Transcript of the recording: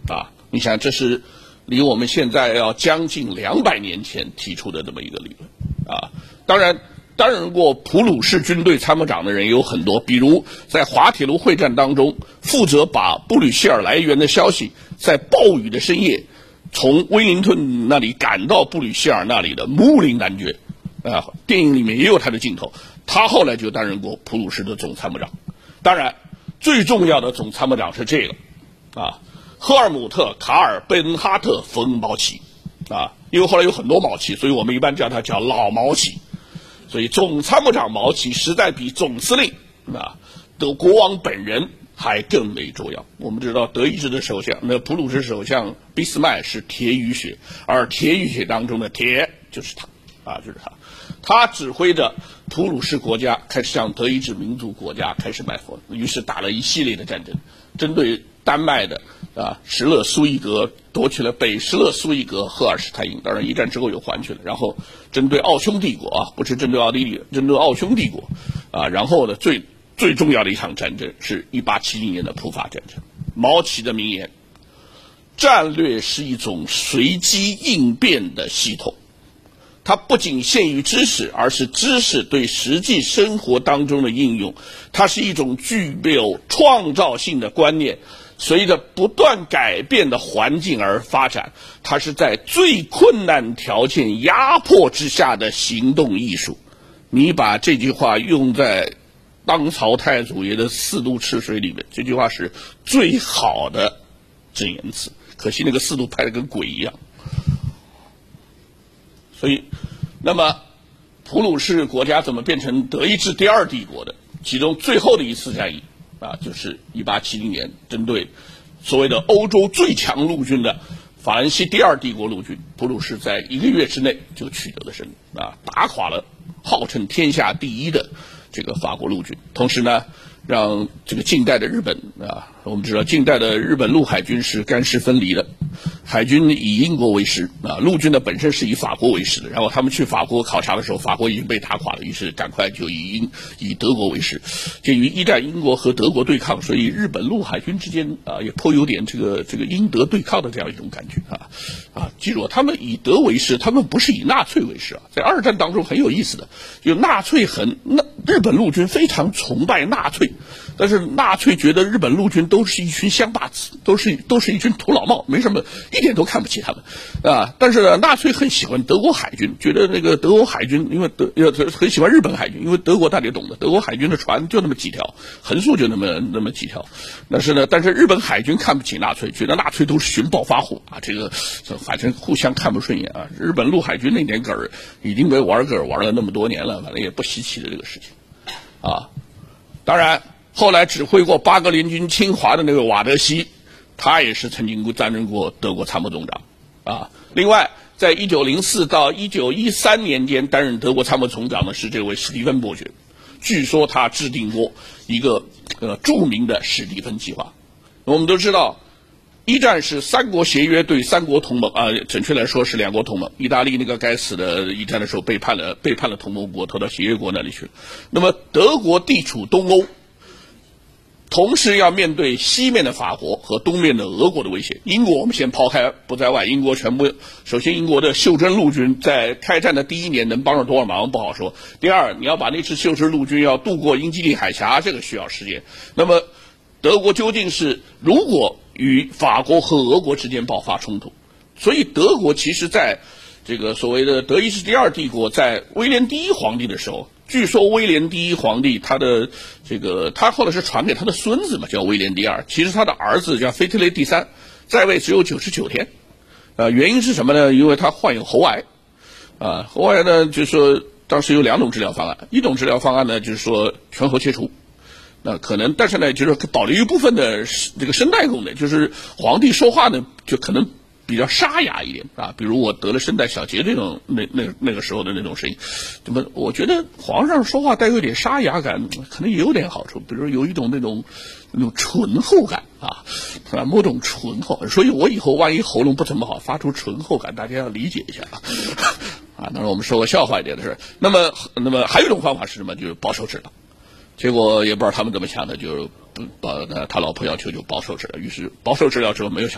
啊。你想，这是离我们现在要将近200年前提出的这么一个理论啊。当然，担任过普鲁士军队参谋长的人有很多，比如在滑铁卢会战当中，负责把布吕歇尔来援的消息在暴雨的深夜从威灵顿那里赶到布吕歇尔那里的穆林男爵啊，电影里面也有他的镜头。他后来就担任过普鲁士的总参谋长。当然，最重要的总参谋长是这个啊，赫尔姆特·卡尔·贝恩哈特·冯·毛奇啊，因为后来有很多毛奇，所以我们一般叫他叫老毛奇。所以总参谋长毛奇实在比总司令啊的国王本人还更为重要。我们知道德意志的首相，那普鲁士首相俾斯麦是铁雨血，而铁雨血当中的铁就是他啊，就是他。他指挥着普鲁士国家开始向德意志民族国家开始迈佛，于是打了一系列的战争，针对丹麦的施勒苏伊格夺取了北施勒苏伊格、赫尔施泰因，当然一战之后又还去了。然后针对奥匈帝国啊，不是针对奥地利，针对奥匈帝国啊。然后呢，最重要的一场战争是1870年的普法战争。毛奇的名言：战略是一种随机应变的系统。它不仅限于知识，而是知识对实际生活当中的应用。它是一种具有创造性的观念，随着不断改变的环境而发展。它是在最困难条件压迫之下的行动艺术。你把这句话用在当朝太祖爷的4度赤水里面，这句话是最好的箴言词。可惜那个4度拍得跟鬼一样。所以，那么普鲁士国家怎么变成德意志第2帝国的？其中最后的一次战役啊，就是1870年针对所谓的欧洲最强陆军的法兰西第2帝国陆军，普鲁士在1个月之内就取得了胜利啊，打垮了号称天下第一的这个法国陆军，同时呢，让这个近代的日本啊，我们知道近代的日本陆海军是干湿分离的。海军以英国为师啊，陆军呢本身是以法国为师的。然后他们去法国考察的时候，法国已经被打垮了，于是赶快就以德国为师。鉴于一战英国和德国对抗，所以日本陆海军之间啊也颇有点这个英德对抗的这样一种感觉记住，他们以德为师，他们不是以纳粹为师啊。在2战当中很有意思的，就日本陆军非常崇拜纳粹，但是纳粹觉得日本陆军都是一群乡巴子，都是一群土老帽，没什么，一点都看不起他们啊。但是呢，纳粹很喜欢德国海军，觉得那个德国海军，因为很喜欢日本海军，因为德国大家懂的，德国海军的船就那么几条，横竖就那么几条。但是日本海军看不起纳粹，觉得纳粹都是寻暴发户啊，反正互相看不顺眼啊。日本陆海军那点梗儿已经被玩梗玩了那么多年了，反正也不稀奇的这个事情啊。当然，后来指挥过8个联军侵华的那个瓦德西，他也是曾经担任过德国参谋总长啊。另外，在1904到1913年间担任德国参谋总长的是这位史蒂芬伯爵，据说他制定过一个著名的史蒂芬计划。我们都知道，一战是3国协约对3国同盟啊，准确来说是2国同盟。意大利那个该死的一战的时候背叛了同盟国，投到协约国那里去了。那么德国地处东欧，同时要面对西面的法国和东面的俄国的威胁。英国我们先抛开不在外，英国首先英国的袖珍陆军在开战的第1年能帮上多少忙不好说。第二，你要把那支袖珍陆军要渡过英吉利海峡，这个需要时间。那么德国究竟是如果与法国和俄国之间爆发冲突，所以德国其实在这个所谓的德意志第2帝国，在威廉第1皇帝的时候，据说威廉第1皇帝他后来是传给他的孙子嘛，叫威廉第2，其实他的儿子叫腓特烈第3，在位只有99天。原因是什么呢？因为他患有喉癌喉癌呢，就是说当时有2种治疗方案，一种治疗方案呢就是说全喉切除。但是呢，就是保留一部分的这个声带功能，就是皇帝说话呢，就可能比较沙哑一点啊。比如我得了声带小结这种那个时候的那种声音，我觉得皇上说话带有点沙哑感，可能也有点好处，比如有一种那种醇厚感某种醇厚。所以我以后万一喉咙不怎么好，发出醇厚感，大家要理解一下当然我们说个笑话一点的事。那么还有一种方法是什么？就是保守治疗。结果也不知道他们怎么想的，就把他老婆要求就保守治疗，于是保守治疗之后没有想